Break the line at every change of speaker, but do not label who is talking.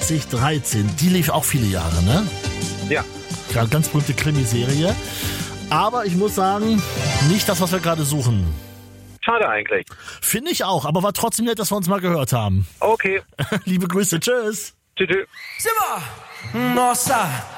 2013. Die lief auch viele Jahre, ne?
Ja.
Ja, ganz berühmte Krimiserie. Aber ich muss sagen, nicht das, was wir gerade suchen.
Schade eigentlich.
Finde ich auch, aber war trotzdem nett, dass wir uns mal gehört haben.
Okay.
Liebe Grüße, tschüss.
Tschüss.
Nossa!